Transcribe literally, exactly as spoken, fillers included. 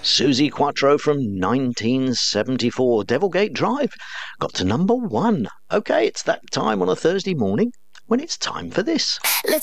Suzi Quatro from nineteen seventy-four. Devilgate Drive got to number one. Okay, it's that time on a Thursday morning when it's time for this. Let's